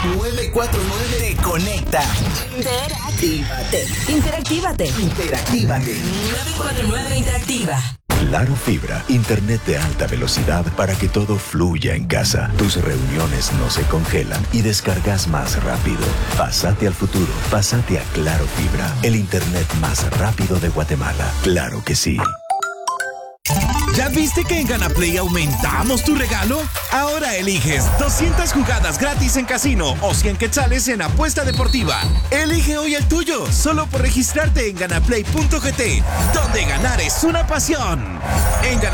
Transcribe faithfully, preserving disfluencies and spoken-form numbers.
nueve cuatro nueve te conecta. Interactívate. Interactívate. Interactívate. nueve cuatro nueve Interactiva. Claro Fibra, internet de alta velocidad para que todo fluya en casa. Tus reuniones no se congelan y descargas más rápido. Pásate al futuro, pásate a Claro Fibra, el internet más rápido de Guatemala. Claro que sí. ¿Ya viste que en GanaPlay aumentamos tu regalo? Ahora eliges doscientas jugadas gratis en casino o cien quetzales en apuesta deportiva. Elige hoy el tuyo, solo por registrarte en ganaplay punto g t, donde ganar es una pasión. En Gana